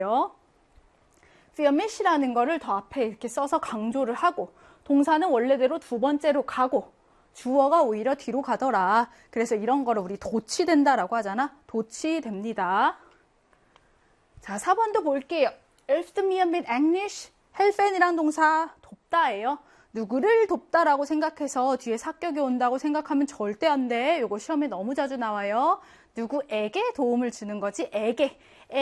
für mich라는 거를 더 앞에 이렇게 써서 강조를 하고 동사는 원래대로 두 번째로 가고 주어가 오히려 뒤로 가더라. 그래서 이런 거를 우리 도치된다라고 하잖아. 도치됩니다. 자, 4번도 볼게요. Hilft mir mit Englisch. helfen이란 동사 돕다예요. 누구를 돕다라고 생각해서 뒤에 사격이 온다고 생각하면 절대 안 돼. 이거 시험에 너무 자주 나와요. 누구에게 도움을 주는 거지. 에게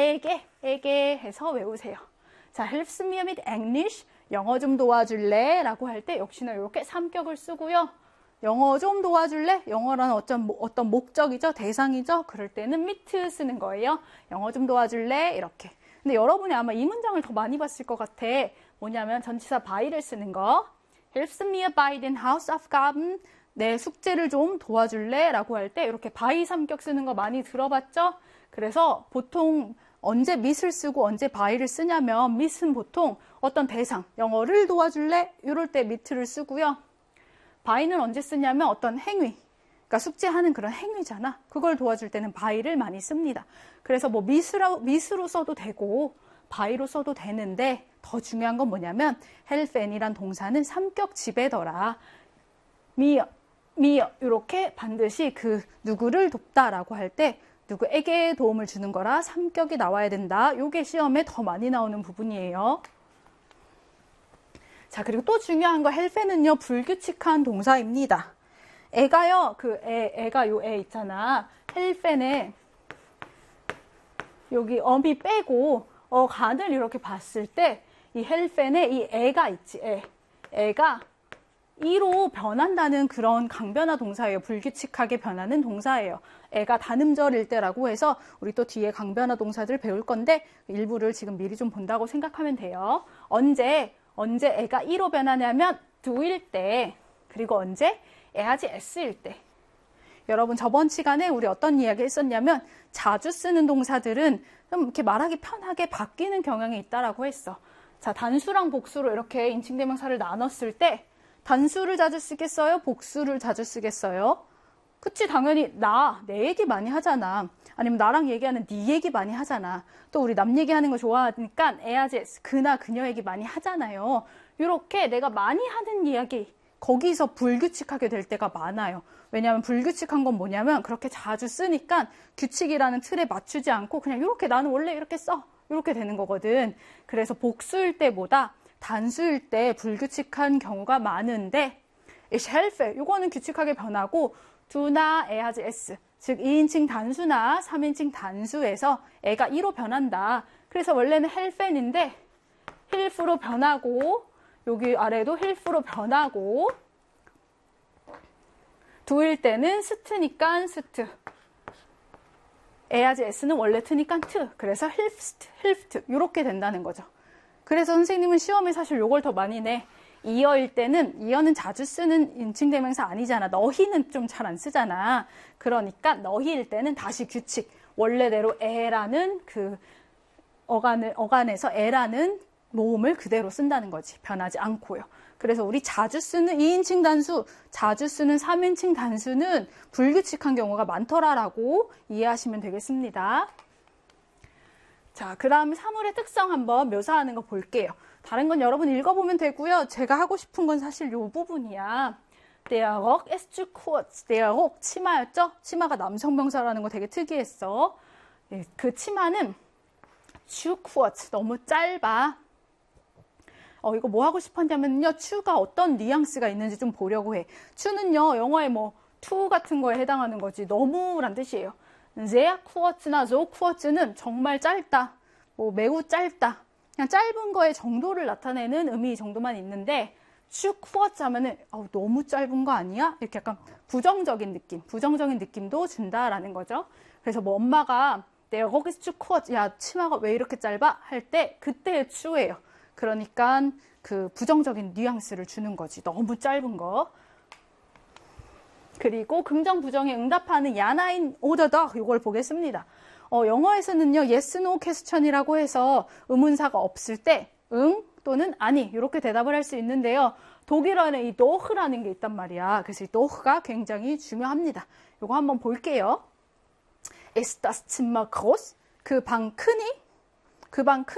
해서 외우세요. 자, hilfst mir mit Englisch. 영어 좀 도와줄래? 라고 할 때 역시나 이렇게 삼격을 쓰고요. 영어 좀 도와줄래? 영어란 어떤 목적이죠? 대상이죠? 그럴 때는 mit 쓰는 거예요. 영어 좀 도와줄래? 이렇게. 근데 여러분이 아마 이 문장을 더 많이 봤을 것 같아. 뭐냐면 전치사 by를 쓰는 거. Hilfst mir bei den Hausaufgaben? 내 숙제를 좀 도와줄래? 라고 할 때 이렇게 by 삼격 쓰는 거 많이 들어봤죠? 그래서 보통 언제 mit을 쓰고 언제 by를 쓰냐면 mit은 보통 어떤 대상, 영어를 도와줄래? 이럴 때 mit를 쓰고요. by는 언제 쓰냐면 어떤 행위, 그러니까 숙제하는 그런 행위잖아. 그걸 도와줄 때는 by를 많이 씁니다. 그래서 뭐 mit으로 써도 되고 by로 써도 되는데 더 중요한 건 뭐냐면 helfen이란 동사는 삼격 지배더라. mir 이렇게 반드시 그 누구를 돕다라고 할 때 누구에게 도움을 주는 거라 삼격이 나와야 된다. 요게 시험에 더 많이 나오는 부분이에요. 자, 그리고 또 중요한 거 helfen은요 불규칙한 동사입니다. 애가요, 애가 요 애 있잖아. helfen에 여기 어미 빼고 간을 이렇게 봤을 때 이 helfen에 이 애가 있지. 애가 이로 변한다는 그런 강변화 동사예요. 불규칙하게 변하는 동사예요. 애가 단음절일 때라고 해서 우리 또 뒤에 강변화 동사들 배울 건데 일부를 지금 미리 좀 본다고 생각하면 돼요. 언제 애가 이로 변하냐면 do일 때, 그리고 언제 as s일 때. 여러분 저번 시간에 우리 어떤 이야기 했었냐면 자주 쓰는 동사들은 좀 이렇게 말하기 편하게 바뀌는 경향이 있다라고 했어. 자, 단수랑 복수로 이렇게 인칭대명사를 나눴을 때 단수를 자주 쓰겠어요? 복수를 자주 쓰겠어요? 그치, 당연히 내 얘기 많이 하잖아. 아니면 나랑 얘기하는 네 얘기 많이 하잖아. 또 우리 남 얘기하는 거 좋아하니까 as, 그나 그녀 얘기 많이 하잖아요. 이렇게 내가 많이 하는 이야기, 거기서 불규칙하게 될 때가 많아요. 왜냐하면 불규칙한 건 뭐냐면 그렇게 자주 쓰니까 규칙이라는 틀에 맞추지 않고 그냥 이렇게 나는 원래 이렇게 써. 이렇게 되는 거거든. 그래서 복수일 때보다 단수일 때 불규칙한 경우가 많은데 ich helfe, 이거는 규칙하게 변하고 do나 as s, 즉 2인칭 단수나 3인칭 단수에서 애가 2로 변한다. 그래서 원래는 helfen인데 hilf로 변하고 여기 아래도 hilf로 변하고 do일 때는 st니까 st, as s는 원래 t니까 t, 그래서 hilft 이렇게 된다는 거죠. 그래서 선생님은 시험에 사실 요걸 더 많이 내. 이어일 때는, 이어는 자주 쓰는 인칭대명사 아니잖아. 너희는 좀 잘 안 쓰잖아. 그러니까 너희일 때는 다시 규칙, 원래대로 애라는 그 어간에서 애라는 모음을 그대로 쓴다는 거지. 변하지 않고요. 그래서 우리 자주 쓰는 2인칭 단수, 자주 쓰는 3인칭 단수는 불규칙한 경우가 많더라라고 이해하시면 되겠습니다. 자, 그 다음에 사물의 특성 한번 묘사하는 거 볼게요. 다른 건 여러분 읽어보면 되고요. 제가 하고 싶은 건 사실 요 부분이야. Der Rock ist zu kurz. Der Rock, 치마였죠? 치마가 남성명사라는 거 되게 특이했어. 그 치마는 zu kurz, 너무 짧아. 이거 뭐 하고 싶었냐면요. 추가 어떤 뉘앙스가 있는지 좀 보려고 해. 추는요, 영어에 뭐 to 같은 거에 해당하는 거지. 너무란 뜻이에요. sehr kurz나 so kurz는 정말 짧다, 뭐 매우 짧다, 그냥 짧은 거의 정도를 나타내는 의미 정도만 있는데 zu kurz 하면은 너무 짧은 거 아니야? 이렇게 약간 부정적인 느낌도 준다라는 거죠. 그래서 뭐 엄마가 der Rock ist zu kurz, 야 치마가 왜 이렇게 짧아? 할 때 그때의 zu예요. 그러니까 그 부정적인 뉘앙스를 주는 거지. 너무 짧은 거. 그리고 긍정, 부정에 응답하는 야나인 오더덕 이걸 보겠습니다. 영어에서는요, yes, no question이라고 해서 의문사가 없을 때 응 또는 아니 이렇게 대답을 할 수 있는데요. 독일어에는 이 doch라는 게 있단 말이야. 그래서 이 doch가 굉장히 중요합니다. 이거 한번 볼게요. Ist das Zimmer groß? 그 방 크니? 그 방 큰